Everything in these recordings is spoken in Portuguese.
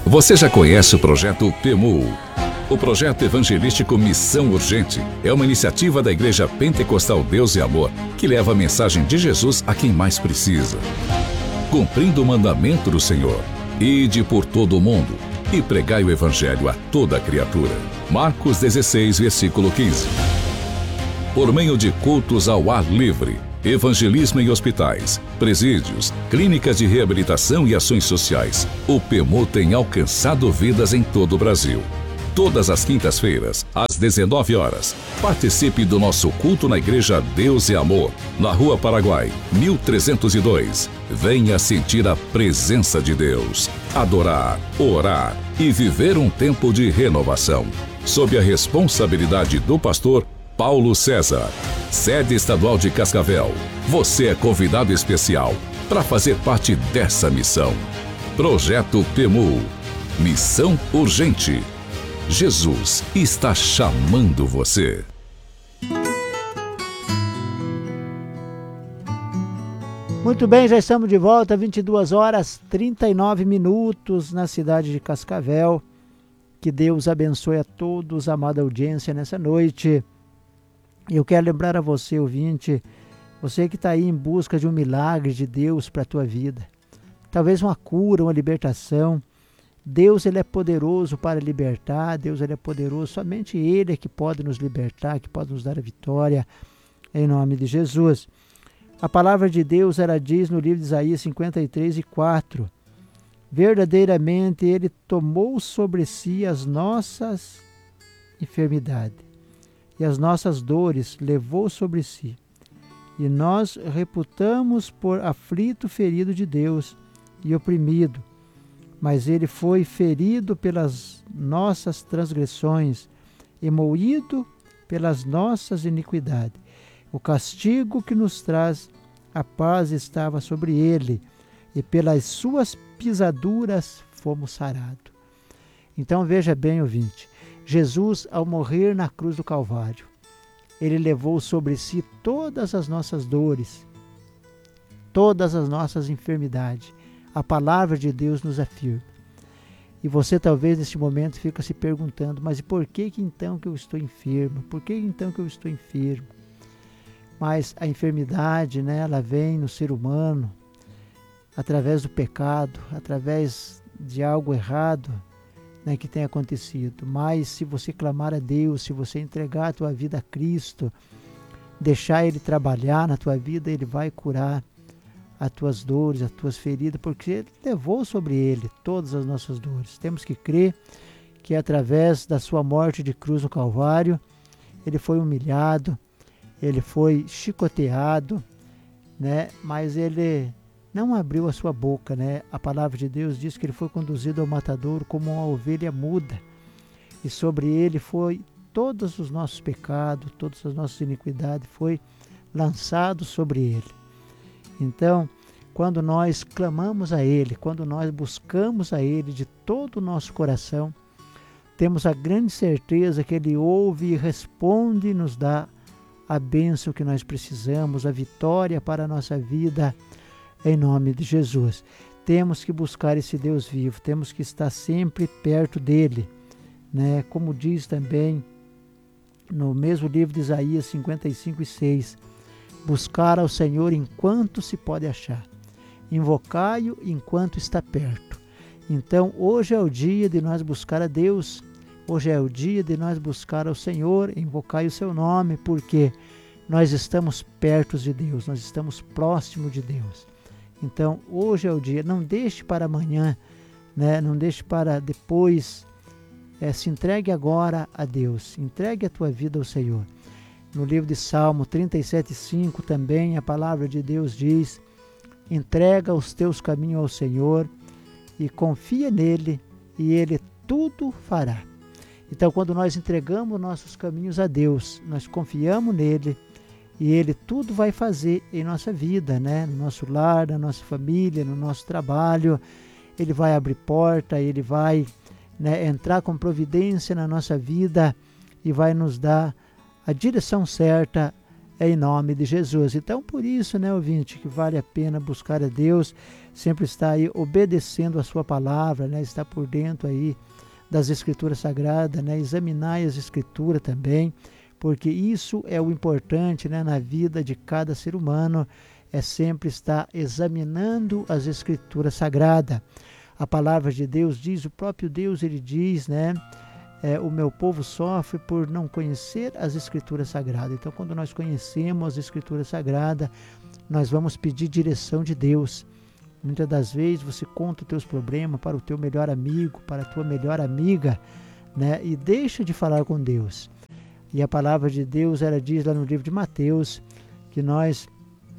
Você já conhece o projeto PEMU? O projeto evangelístico Missão Urgente é uma iniciativa da Igreja Pentecostal Deus e Amor que leva a mensagem de Jesus a quem mais precisa. Cumprindo o mandamento do Senhor: ide por todo o mundo e pregai o evangelho a toda criatura. Marcos 16, versículo 15. Por meio de cultos ao ar livre, evangelismo em hospitais, presídios, clínicas de reabilitação e ações sociais, o PEMU tem alcançado vidas em todo o Brasil. Todas as quintas-feiras, às 19 horas, participe do nosso culto na Igreja Deus e Amor, na Rua Paraguai, 1302. Venha sentir a presença de Deus, adorar, orar e viver um tempo de renovação. Sob a responsabilidade do pastor Paulo César, sede estadual de Cascavel. Você é convidado especial para fazer parte dessa missão. Projeto PEMU. Missão Urgente. Jesus está chamando você. Muito bem, já estamos de volta, 22 horas 39 minutos na cidade de Cascavel. Que Deus abençoe a todos, amada audiência, nessa noite. Eu quero lembrar a você, ouvinte, você que está aí em busca de um milagre de Deus para a tua vida. Talvez uma cura, uma libertação. Deus, ele é poderoso para libertar, Deus, ele é poderoso, somente Ele é que pode nos libertar, que pode nos dar a vitória, em nome de Jesus. A palavra de Deus, ela diz no livro de Isaías 53:4, verdadeiramente Ele tomou sobre si as nossas enfermidades e as nossas dores levou sobre si, e nós reputamos por aflito, ferido de Deus e oprimido. Mas ele foi ferido pelas nossas transgressões e moído pelas nossas iniquidades. O castigo que nos traz a paz estava sobre ele, e pelas suas pisaduras fomos sarados. Então veja bem, ouvinte, Jesus, ao morrer na cruz do Calvário, ele levou sobre si todas as nossas dores, todas as nossas enfermidades. A palavra de Deus nos afirma. E você talvez neste momento fica se perguntando, mas por que então que eu estou enfermo? Por que então que eu estou enfermo? Mas a enfermidade, né, ela vem no ser humano através do pecado, através de algo errado, né, que tem acontecido. Mas se você clamar a Deus, se você entregar a tua vida a Cristo, deixar Ele trabalhar na tua vida, Ele vai curar as tuas dores, as tuas feridas, porque Ele levou sobre Ele todas as nossas dores. Temos que crer que através da sua morte de cruz no Calvário, Ele foi humilhado, Ele foi chicoteado, né? Mas Ele não abriu a sua boca, né? A palavra de Deus diz que Ele foi conduzido ao matadouro como uma ovelha muda, e sobre Ele foi todos os nossos pecados, todas as nossas iniquidades, foi lançado sobre Ele. Então, quando nós clamamos a Ele, quando nós buscamos a Ele de todo o nosso coração, temos a grande certeza que Ele ouve e responde e nos dá a bênção que nós precisamos, a vitória para a nossa vida, em nome de Jesus. Temos que buscar esse Deus vivo, temos que estar sempre perto dEle, né? Como diz também no mesmo livro de Isaías 55:6, buscar ao Senhor enquanto se pode achar, invocai-o enquanto está perto. Então, hoje é o dia de nós buscar a Deus, hoje é o dia de nós buscar ao Senhor, invocar o seu nome, porque nós estamos perto de Deus, nós estamos próximos de Deus. Então, hoje é o dia, não deixe para amanhã, né? Não deixe para depois, se entregue agora a Deus, entregue a tua vida ao Senhor. No livro de Salmo 37:5 também a palavra de Deus diz: entrega os teus caminhos ao Senhor e confia nele, e Ele tudo fará. Então, quando nós entregamos nossos caminhos a Deus, nós confiamos nele, e Ele tudo vai fazer em nossa vida, né? No nosso lar, na nossa família, no nosso trabalho. Ele vai abrir porta, Ele vai, né, entrar com providência na nossa vida e vai nos dar a direção certa, em nome de Jesus. Então, por isso, né, ouvinte, que vale a pena buscar a Deus. sempre está aí obedecendo a sua palavra, né? Está por dentro aí das Escrituras Sagradas, né? Examinai as Escrituras também, porque isso é o importante, né? Na vida de cada ser humano, é sempre estar examinando as Escrituras Sagradas. A palavra de Deus diz, o próprio Deus, ele diz, né? O meu povo sofre por não conhecer as Escrituras Sagradas. Então, quando nós conhecemos as Escrituras Sagradas, nós vamos pedir direção de Deus. Muitas das vezes você conta os teus problemas para o teu melhor amigo, para a tua melhor amiga, né? E deixa de falar com Deus. E a palavra de Deus, ela diz lá no livro de Mateus, que nós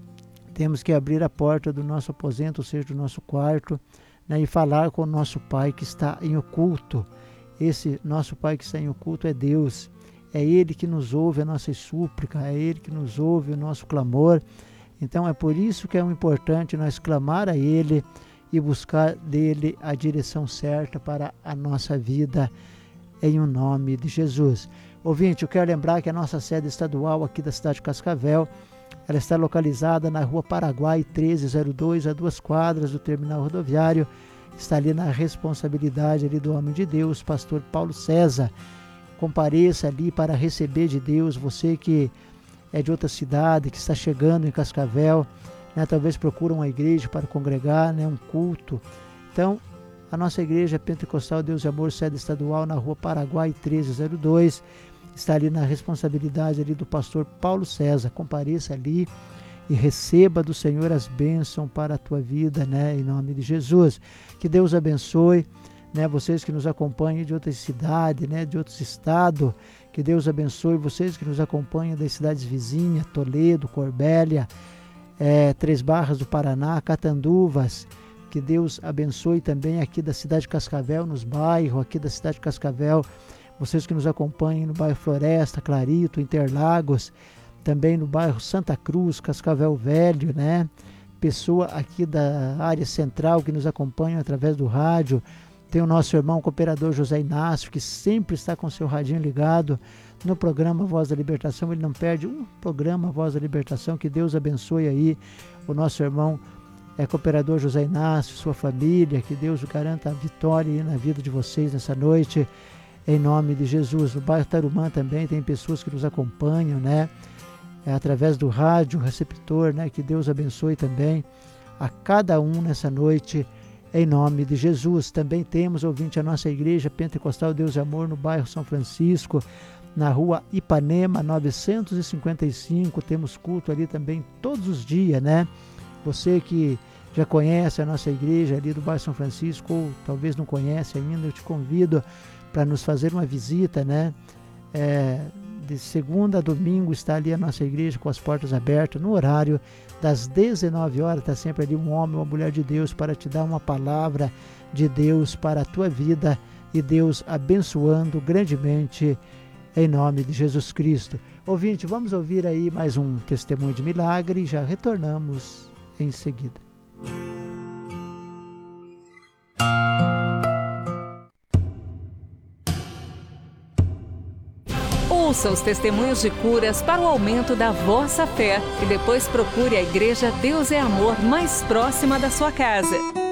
temos que abrir a porta do nosso aposento, ou seja, do nosso quarto, né? E falar com o nosso Pai que está em oculto. Esse nosso Pai que está em oculto é Deus. É Ele que nos ouve a nossa súplica, é Ele que nos ouve o nosso clamor. Então é por isso que é importante nós clamar a Ele e buscar dele a direção certa para a nossa vida, em o nome de Jesus. Ouvinte, eu quero lembrar que a nossa sede estadual aqui da cidade de Cascavel, ela está localizada na Rua Paraguai 1302, a 2 quadras do terminal rodoviário. Está ali na responsabilidade ali do homem de Deus, pastor Paulo César. Compareça ali para receber de Deus, você que é de outra cidade, que está chegando em Cascavel, né, talvez procura uma igreja para congregar, né, um culto. Então, a nossa igreja Pentecostal Deus e Amor, sede estadual na Rua Paraguai 1302, está ali na responsabilidade ali do pastor Paulo César. Compareça ali e receba do Senhor as bênçãos para a tua vida, né, em nome de Jesus. Que Deus abençoe, né, vocês que nos acompanham de outras cidades, né, de outros estados. Que Deus abençoe vocês que nos acompanham das cidades vizinhas, Toledo, Corbélia, Três Barras do Paraná, Catanduvas. Que Deus abençoe também aqui da cidade de Cascavel, nos bairros aqui da cidade de Cascavel. Vocês que nos acompanham no bairro Floresta, Clarito, Interlagos, também no bairro Santa Cruz, Cascavel Velho, né? Pessoa aqui da área central que nos acompanha através do rádio. Tem o nosso irmão cooperador José Inácio, que sempre está com seu radinho ligado no programa Voz da Libertação. Ele não perde um programa Voz da Libertação. Que Deus abençoe aí o nosso irmão cooperador José Inácio, sua família. Que Deus garanta a vitória aí na vida de vocês nessa noite, em nome de Jesus. No bairro Tarumã também tem pessoas que nos acompanham, né? Através do rádio, receptor, né? Que Deus abençoe também a cada um nessa noite, em nome de Jesus. Também temos, ouvinte, a nossa igreja Pentecostal Deus e Amor no bairro São Francisco, na rua Ipanema 955. Temos culto ali também todos os dias, né? Você que já conhece a nossa igreja ali do bairro São Francisco, ou talvez não conhece ainda, eu te convido para nos fazer uma visita, né? De segunda a domingo está ali a nossa igreja com as portas abertas, no horário das 19 horas, está sempre ali um homem, uma mulher de Deus para te dar uma palavra de Deus para a tua vida, e Deus abençoando grandemente em nome de Jesus Cristo. Ouvinte, vamos ouvir aí mais um testemunho de milagre e já retornamos em seguida. Ouça os testemunhos de curas para o aumento da vossa fé e depois procure a Igreja Deus é Amor mais próxima da sua casa.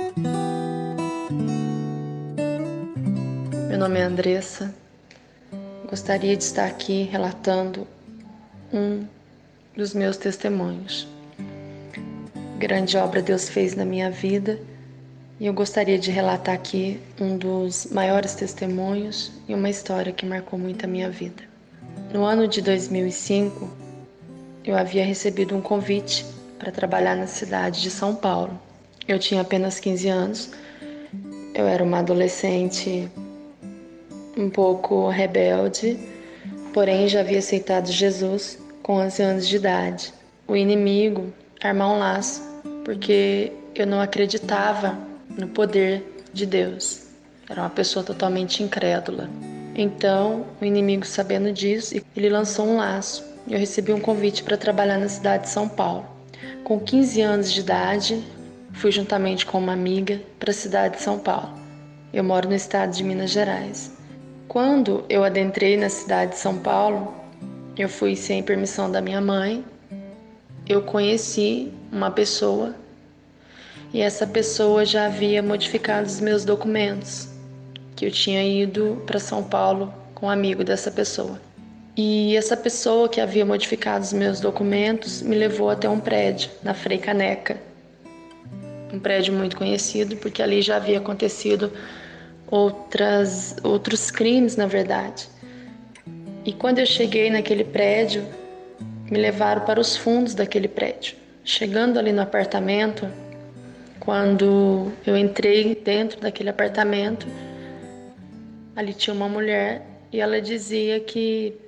Meu nome é Andressa. Gostaria de estar aqui relatando um dos meus testemunhos. Grande obra Deus fez na minha vida e eu gostaria de relatar aqui um dos maiores testemunhos e uma história que marcou muito a minha vida. No ano de 2005, eu havia recebido um convite para trabalhar na cidade de São Paulo. Eu tinha apenas 15 anos, eu era uma adolescente um pouco rebelde, porém já havia aceitado Jesus com 11 anos de idade. O inimigo armou um laço, porque eu não acreditava no poder de Deus. Era uma pessoa totalmente incrédula. Então, o inimigo, sabendo disso, ele lançou um laço. Eu recebi um convite para trabalhar na cidade de São Paulo. Com 15 anos de idade, fui juntamente com uma amiga para a cidade de São Paulo. Eu moro no estado de Minas Gerais. Quando eu adentrei na cidade de São Paulo, eu fui sem permissão da minha mãe. Eu conheci uma pessoa e essa pessoa já havia modificado os meus documentos, que eu tinha ido para São Paulo com um amigo dessa pessoa. E essa pessoa que havia modificado os meus documentos me levou até um prédio na Frei Caneca, um prédio muito conhecido, porque ali já havia acontecido outros crimes, na verdade. E quando eu cheguei naquele prédio, me levaram para os fundos daquele prédio. Chegando ali no apartamento, quando eu entrei dentro daquele apartamento, ali tinha uma mulher e ela dizia que